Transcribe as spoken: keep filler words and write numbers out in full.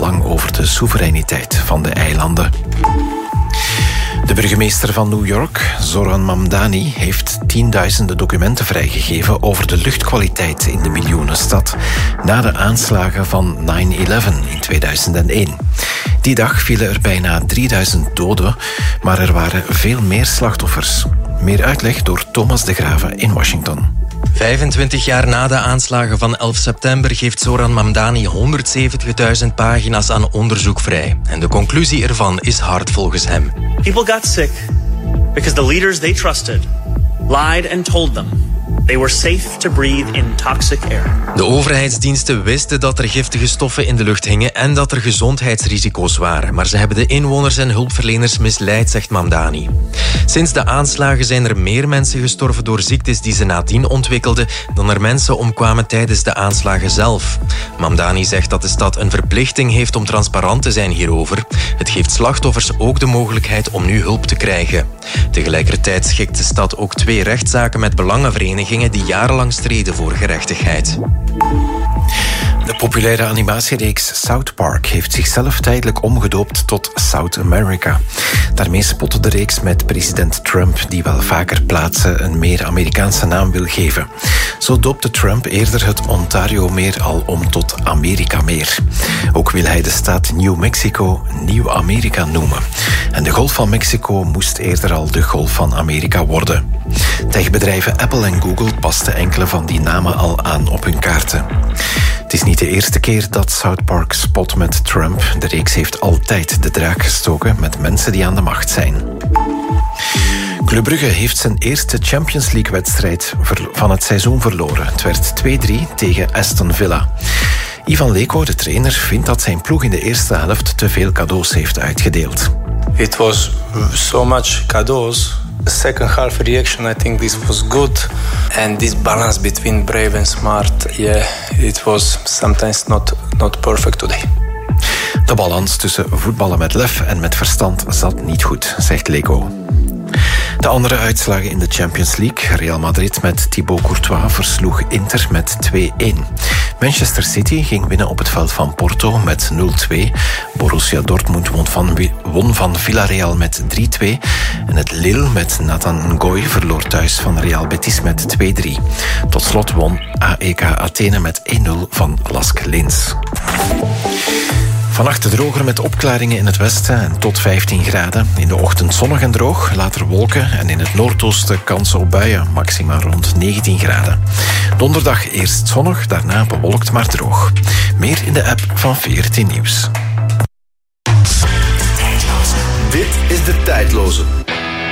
belang over de soevereiniteit van de eilanden. De burgemeester van New York, Zoran Mamdani, heeft tienduizenden documenten vrijgegeven over de luchtkwaliteit in de miljoenenstad na de aanslagen van nine eleven in tweeduizend één. Die dag vielen er bijna drieduizend doden, maar er waren veel meer slachtoffers. Meer uitleg door Thomas de Grave in Washington. vijfentwintig jaar na de aanslagen van elf september geeft Zoran Mamdani honderdzeventigduizend pagina's aan onderzoek vrij. En de conclusie ervan is hard volgens hem. People got sick because the leaders they trusted lied and told them they were safe to breathe in toxic air. De overheidsdiensten wisten dat er giftige stoffen in de lucht hingen en dat er gezondheidsrisico's waren. Maar ze hebben de inwoners en hulpverleners misleid, zegt Mamdani. Sinds de aanslagen zijn er meer mensen gestorven door ziektes die ze nadien ontwikkelden dan er mensen omkwamen tijdens de aanslagen zelf. Mamdani zegt dat de stad een verplichting heeft om transparant te zijn hierover. Het geeft slachtoffers ook de mogelijkheid om nu hulp te krijgen. Tegelijkertijd schikt de stad ook twee rechtszaken met belangenverenigingen die jarenlang streden voor gerechtigheid. De populaire animatiereeks South Park heeft zichzelf tijdelijk omgedoopt tot South America. Daarmee spotte de reeks met president Trump, die wel vaker plaatsen een meer Amerikaanse naam wil geven. Zo doopte Trump eerder het Ontario-meer al om tot Amerika-meer. Ook wil hij de staat New Mexico Nieuw-Amerika noemen. En de Golf van Mexico moest eerder al de Golf van Amerika worden. Techbedrijven Apple en Google pasten enkele van die namen al aan op hun kaarten. Het is niet de eerste keer dat South Park spot met Trump. De reeks heeft altijd de draak gestoken met mensen die aan de macht zijn. Club Brugge heeft zijn eerste Champions League-wedstrijd van het seizoen verloren. Het werd twee drie tegen Aston Villa. Ivan Leko, de trainer, vindt dat zijn ploeg in de eerste helft te veel cadeaus heeft uitgedeeld. It was so much cadeaus. The second half reaction, I think this was good. And this balance between brave and smart, yeah, it was sometimes not, not perfect today. De balans tussen voetballen met lef en met verstand zat niet goed, zegt Leko. De andere uitslagen in de Champions League. Real Madrid met Thibaut Courtois versloeg Inter met twee een. Manchester City ging winnen op het veld van Porto met nul twee. Borussia Dortmund won van, won van Villarreal met drie twee. En het Lille met Nathan Ngoy verloor thuis van Real Betis met twee drie. Tot slot won A E K Athene met één nul van Lask Linz. Vannacht droger met opklaringen in het westen en tot vijftien graden. In de ochtend zonnig en droog, later wolken en in het noordoosten kans op buien, maxima rond negentien graden. Donderdag eerst zonnig, daarna bewolkt maar droog. Meer in de app van veertien Nieuws. Dit is De Tijdloze.